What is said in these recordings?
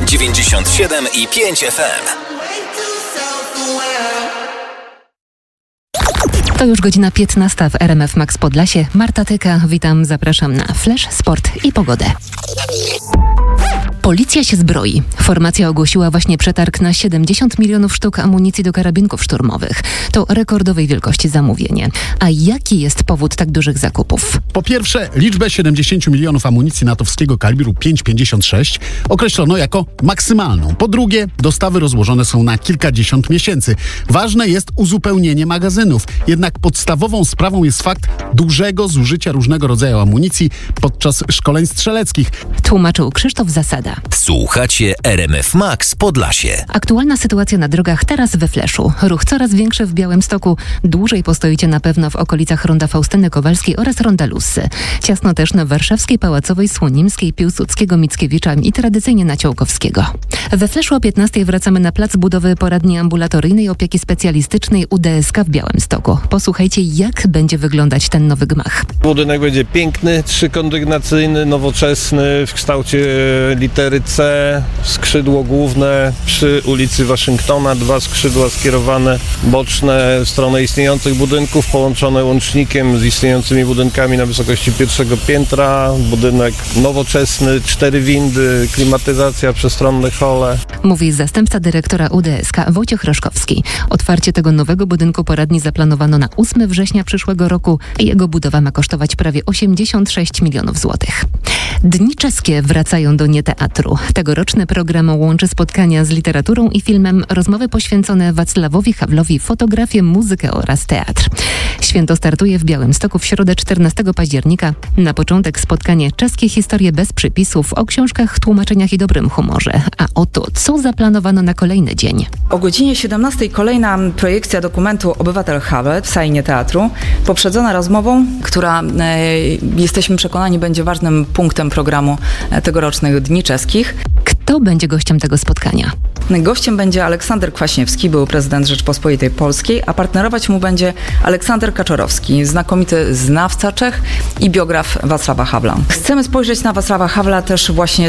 97,5 FM. To już godzina 15 w RMF Max Podlasie. Marta Tyka, witam, zapraszam na Flash, Sport i Pogodę. Policja się zbroi. Formacja ogłosiła właśnie przetarg na 70 milionów sztuk amunicji do karabinków szturmowych. To rekordowej wielkości zamówienie. A jaki jest powód tak dużych zakupów? Po pierwsze, liczbę 70 milionów amunicji natowskiego kalibru 5,56 określono jako maksymalną. Po drugie, dostawy rozłożone są na kilkadziesiąt miesięcy. Ważne jest uzupełnienie magazynów. Jednak podstawową sprawą jest fakt dużego zużycia różnego rodzaju amunicji podczas szkoleń strzeleckich. Tłumaczył Krzysztof Zasada. Słuchacie RMF Max Podlasie. Aktualna sytuacja na drogach teraz we Fleszu. Ruch coraz większy w Białymstoku. Dłużej postoicie na pewno w okolicach ronda Faustyny Kowalskiej oraz ronda Lussy. Ciasno też na Warszawskiej, Pałacowej, Słonimskiej, Piłsudskiego, Mickiewicza i tradycyjnie na Ciołkowskiego. We Fleszu o 15 wracamy na plac budowy poradni ambulatoryjnej opieki specjalistycznej UDSK w Białymstoku. Posłuchajcie, jak będzie wyglądać ten nowy gmach. Budynek będzie piękny, trzykondygnacyjny, nowoczesny, w kształcie litery C, skrzydło główne przy ulicy Waszyngtona, 2 skrzydła skierowane boczne w stronę istniejących budynków, połączone łącznikiem z istniejącymi budynkami na wysokości pierwszego piętra. Budynek nowoczesny, 4 windy, klimatyzacja, przestronne hole. Mówi zastępca dyrektora UDSK Wojciech Roszkowski. Otwarcie tego nowego budynku poradni zaplanowano na 8 września przyszłego roku. Jego budowa ma kosztować prawie 86 milionów złotych. Dni czeskie wracają do nieteatru. Tegoroczny program łączy spotkania z literaturą i filmem, rozmowy poświęcone Wacławowi Hawlowi, fotografię, muzykę oraz teatr. Święto startuje w Białymstoku w środę 14 października. Na początek spotkanie Czeskie historie bez przypisów o książkach, tłumaczeniach i dobrym humorze. A oto, co zaplanowano na kolejny dzień. O godzinie 17 kolejna projekcja dokumentu Obywatel Havel w sali teatru, poprzedzona rozmową, która jesteśmy przekonani będzie ważnym punktem programu tegorocznych Dni Czeskich. Kto będzie gościem tego spotkania? Gościem będzie Aleksander Kwaśniewski, były prezydent Rzeczpospolitej Polskiej, a partnerować mu będzie Aleksander Kaczorowski, znakomity znawca Czech i biograf Wacława Hawla. Chcemy spojrzeć na Wacława Hawla też właśnie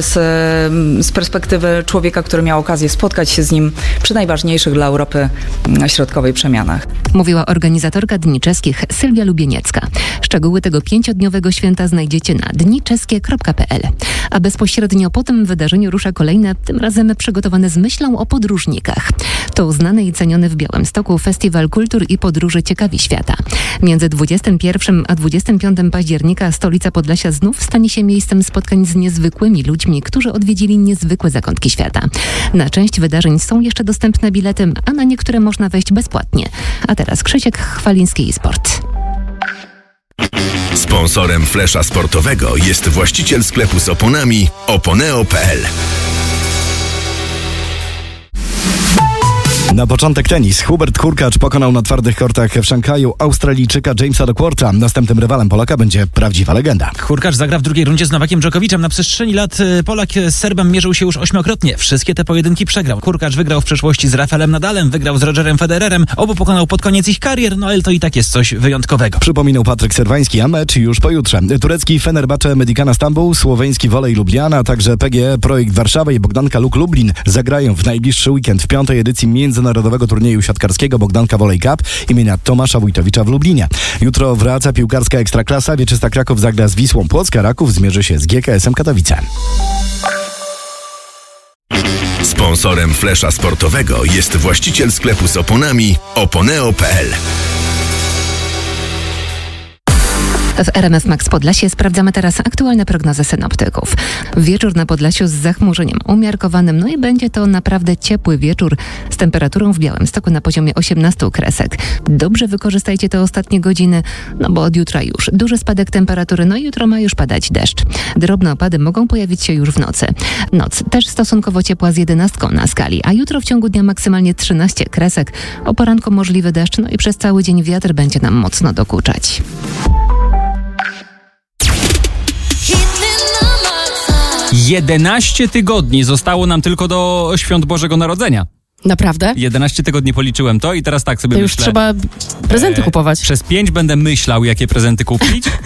z perspektywy człowieka, który miał okazję spotkać się z nim przy najważniejszych dla Europy Środkowej przemianach. Mówiła organizatorka Dni Czeskich Sylwia Lubieniecka. Szczegóły tego 5-dniowego święta znajdziecie na dniczeskie.pl. A bezpośrednio po tym wydarzeniu rusza kolejne, tym razem przygotowane z myślą o podróżnikach. To znany i ceniony w Białymstoku Festiwal Kultur i Podróży Ciekawi Świata. Między 21 a 25 października stolica Podlasia znów stanie się miejscem spotkań z niezwykłymi ludźmi, którzy odwiedzili niezwykłe zakątki świata. Na część wydarzeń są jeszcze dostępne bilety, a na niektóre można wejść bezpłatnie. A teraz Krzysiek Chwaliński i Sport. Sponsorem Flesza Sportowego jest właściciel sklepu z oponami oponeo.pl. Na początek tenis. Hubert Hurkacz pokonał na twardych kortach w Szanghaju Australijczyka Jamesa Ducworta. Następnym rywalem Polaka będzie prawdziwa legenda. Hurkacz zagra w drugiej rundzie z Nowakiem Dżokowiczem. Na przestrzeni lat Polak z Serbem mierzył się już 8-krotnie. Wszystkie te pojedynki przegrał. Hurkacz wygrał w przeszłości z Rafaelem Nadalem, wygrał z Rogerem Federerem. Obu pokonał pod koniec ich karier, no ale to i tak jest coś wyjątkowego. Przypominał Patryk Serwański, a mecz już pojutrze. Turecki Fenerbahce Medikana Stambuł, słoweński Wolej Lubliana, także PGE Projekt Warszawa i Bogdanka Luk Lublin zagrają w najbliższy weekend w 5. edycji międzynarodowego turnieju siatkarskiego Bogdanka Volley Cup imienia Tomasza Wójtowicza w Lublinie. Jutro wraca piłkarska Ekstraklasa. Wieczysta Kraków zagra z Wisłą Płock, a Raków zmierzy się z GKS-em Katowice. Sponsorem Flesza Sportowego jest właściciel sklepu z oponami oponeo.pl. W RMF Max Podlasie sprawdzamy teraz aktualne prognozy synoptyków. Wieczór na Podlasiu z zachmurzeniem umiarkowanym, no i będzie to naprawdę ciepły wieczór z temperaturą w Białymstoku na poziomie 18 kresek. Dobrze wykorzystajcie te ostatnie godziny, no bo od jutra już duży spadek temperatury, no i jutro ma już padać deszcz. Drobne opady mogą pojawić się już w nocy. Noc też stosunkowo ciepła z 11 na skali, a jutro w ciągu dnia maksymalnie 13 kresek. O poranku możliwy deszcz, no i przez cały dzień wiatr będzie nam mocno dokuczać. 11 tygodni zostało nam tylko do świąt Bożego Narodzenia. Naprawdę? 11 tygodni policzyłem to i teraz tak sobie to myślę. już trzeba prezenty kupować. Przez 5 będę myślał, jakie prezenty kupić.